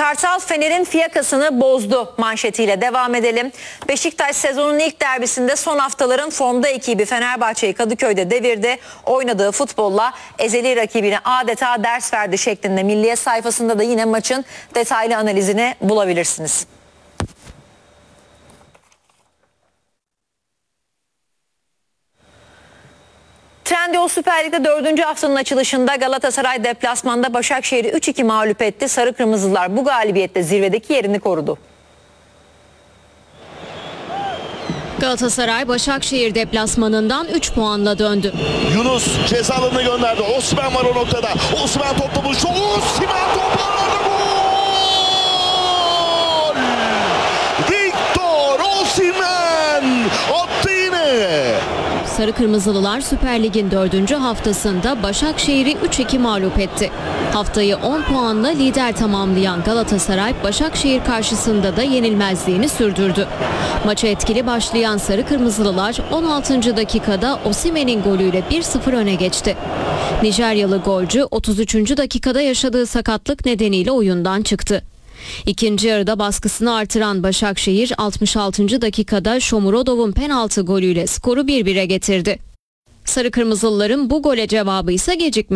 Kartal Fener'in fiyakasını bozdu manşetiyle devam edelim. Beşiktaş sezonun ilk derbisinde son haftaların formda ekibi Fenerbahçe'yi Kadıköy'de devirdi. Oynadığı futbolla ezeli rakibine adeta ders verdi şeklinde Milliyet sayfasında da yine maçın detaylı analizini bulabilirsiniz. Trendyol Süper Lig'de 4. haftanın açılışında Galatasaray deplasmanda Başakşehir'i 3-2 mağlup etti. Sarı Kırmızılar bu galibiyette zirvedeki yerini korudu. Galatasaray Başakşehir deplasmanından 3 puanla döndü. Yunus ceza alanına gönderdi. Osimhen var o noktada. Osimhen topla buluştu. Osimhen toparladı. Gol! Victor Osimhen attı yine. Sarı Kırmızılılar Süper Lig'in 4. haftasında Başakşehir'i 3-2 mağlup etti. Haftayı 10 puanla lider tamamlayan Galatasaray, Başakşehir karşısında da yenilmezliğini sürdürdü. Maça etkili başlayan Sarı Kırmızılılar 16. dakikada Osimhen'in golüyle 1-0 öne geçti. Nijeryalı golcü 33. dakikada yaşadığı sakatlık nedeniyle oyundan çıktı. İkinci yarıda baskısını artıran Başakşehir 66. dakikada Shomurodov'un penaltı golüyle skoru 1-1'e getirdi. Sarı Kırmızılıların bu gole cevabı ise gecikmedi.